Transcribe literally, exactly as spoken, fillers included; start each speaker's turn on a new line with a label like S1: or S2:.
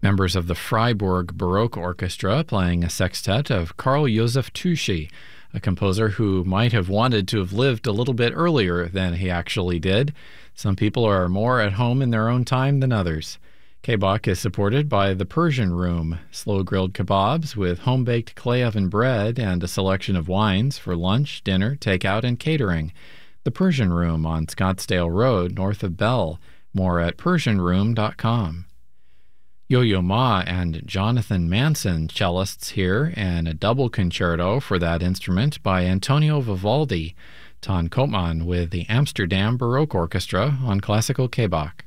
S1: Members of the Freiburg Baroque Orchestra playing a sextet of Carl Josef Tuschi, a composer who might have wanted to have lived a little bit earlier than he actually did. Some people are more at home in their own time than others. K-Bach is supported by the Persian Room, slow-grilled kebabs with home-baked clay oven bread and a selection of wines for lunch, dinner, takeout, and catering. The Persian Room on Scottsdale Road, north of Bell. More at persian room dot com. Yo-Yo Ma and Jonathan Manson cellists here, and a double concerto for that instrument by Antonio Vivaldi. Ton Koopman with the Amsterdam Baroque Orchestra on Classical K-Bach.